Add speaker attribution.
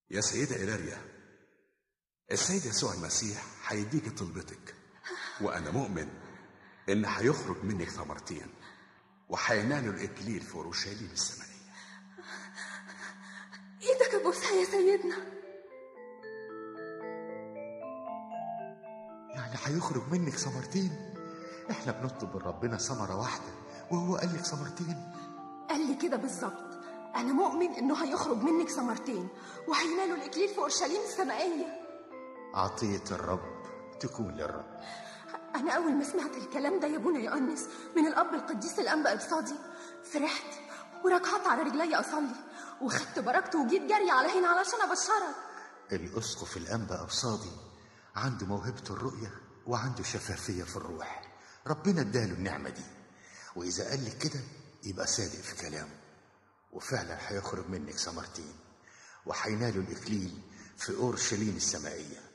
Speaker 1: يا سيدة إيلاريا، السيد يسوع المسيح هيديك طلبتك، وأنا مؤمن إن هيخرج منك ثمرتين وهينالوا الإكليل في أورشليم السمائية.
Speaker 2: إيدك أبوسها يا سيدنا.
Speaker 3: يعني هيخرج منك ثمرتين؟ احنا بنطلب من ربنا ثمرة واحدة وهو قال لك ثمرتين.
Speaker 2: قال لي كده بالظبط. أنا مؤمن إنه هيخرج منك ثمرتين وهينالوا الإكليل في أورشليم السمائية.
Speaker 3: عطية الرب تكون للرب.
Speaker 2: أنا أول ما سمعت الكلام ده يا ابونا يؤنس من الأب القديس الأنبا إبصادي فرحت وركعت على رجلي أصلي وخدت بركته وجيت جري على هنا علشان أبشرك.
Speaker 3: الأسقف الأنبا إبصادي عنده موهبة الرؤية وعنده شفافية في الروح، ربنا اداله النعمة دي، وإذا قال لك كده يبقى صادق في كلامه، وفعلا هيخرج منك ثمرتين وهينالوا الإكليل في أورشليم السمائية.